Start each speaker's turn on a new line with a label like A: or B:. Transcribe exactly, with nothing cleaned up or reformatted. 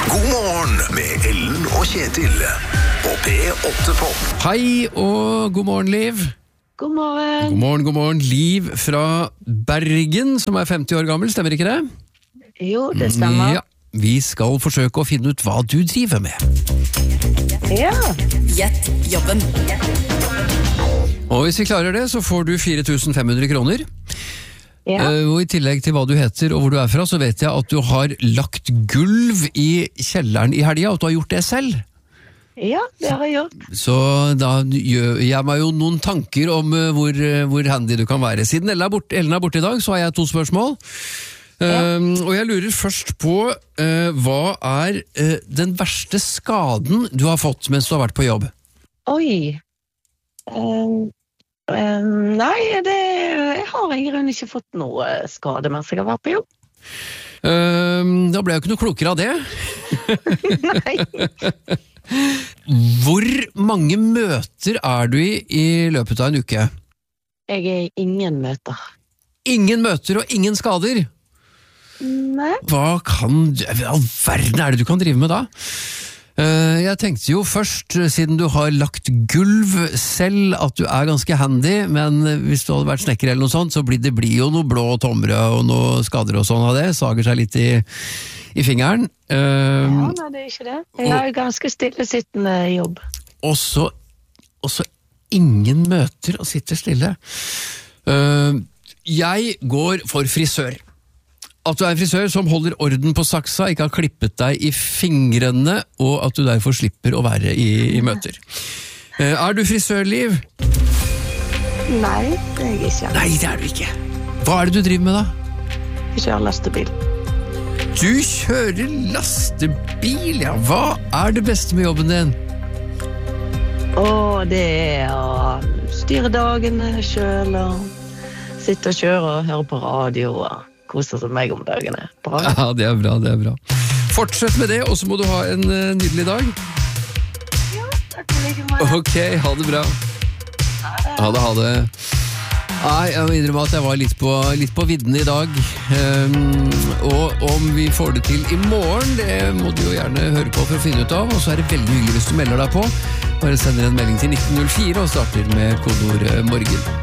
A: God morgen med Ellen og Kjetil på P åtte Pop.
B: Hei og god morgen, Liv.
C: God morgen.
B: God morgen, god morgen. Liv fra Bergen, som er femti år gammel, stemmer ikke det?
C: Jo, det stemmer.
B: Ja, vi skal forsøke å finne ut hva du driver med.
C: Ja.
D: Gjett jobben.
B: Og hvis vi klarer det, så får du fire tusen fem hundre kroner.
C: Ja.
B: Uh, og i tillegg til hva du heter og hvor du er fra, så vet jeg at du har lagt gulv i kjelleren i helga, og at du har gjort det selv.
C: Ja, det har jeg gjort.
B: Så da gjør jeg meg jo noen tanker om uh, hvor, uh, hvor handy du kan være. Siden Ellen er borte, Ellen er borte i dag, så har jeg to spørsmål. Uh,
C: Ja.
B: Og jeg lurer først på uh, hva er uh, den verste skaden du har fått mens du har vært på jobb?
C: Oi. Um, um, nei, det, jeg har i grunnen ikke fått noe skade mens jeg har vært på jobb.
B: Uh, da ble jeg jo ikke noe klokere av det.
C: Nei.
B: Hvor mange møter er du i i løpet av en uke?
C: Jeg er i ingen møter.
B: Ingen møter og ingen skader?
C: Nei.
B: Hva kan hva all verden er det du kan drive med da? Uh, jeg tenkte jo først, siden du har lagt gulv selv, at du er ganske handy, men hvis du hadde vært snekker eller noe sånt, så blir det blir jo noe blå tomre og noe skader og sånn av det, sager seg litt i, i fingeren. Uh,
C: Ja, nei, det er ikke det. Jeg har jo ganske stillesittende jobb.
B: og så og så ingen møter og sitter stille. Uh, jeg går for frisør. At du er en frisør som holder orden på saksa, ikke har klippet deg i fingrene, og at du derfor slipper å være i, i møter. Uh, er du frisør, Liv?
C: Nei, det er jeg ikke.
B: Nei, det er du ikke. Hva er det du driver med da?
C: Jeg kjører lastebil.
B: Du kjører lastebil, ja. Hva er det beste med jobben din?
C: Og det er å styre dagene selv, og sitte og kjøre og høre på radio, og kose seg meg om dagene. Bra.
B: Ja, det er bra, det er bra. Fortsett med det, og så må du ha en uh, nydelig dag.
C: Ja, takk for like mye.
B: Ok, ha det bra. Ha det, ha det. Nei, jeg må innrømme at jeg var litt på, litt på vidden i dag. Um, og om vi får det til i morgen, det må du jo gjerne høre på for å finne ut av. Og så er det veldig hyggelig hvis du melder deg på. Bare sender en melding til nitten null fire og starter med kodeord morgen.